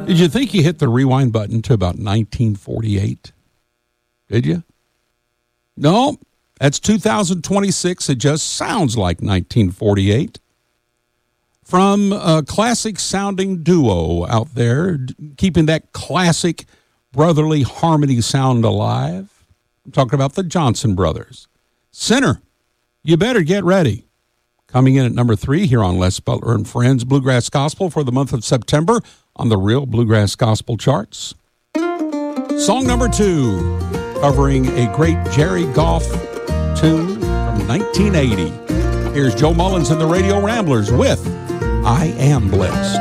Did you think you hit the rewind button to about 1948? Did you? No, that's 2026. It just sounds like 1948. From a classic sounding duo out there, keeping that classic brotherly harmony sound alive. I'm talking about the Johnson Brothers. Sinner, you better get ready. Coming in at number 3 here on Les Butler and Friends Bluegrass Gospel for the month of September on the Real Bluegrass Gospel charts. Song number 2, covering a great Jerry Goff tune from 1980. Here's Joe Mullins and the Radio Ramblers with I Am Blessed.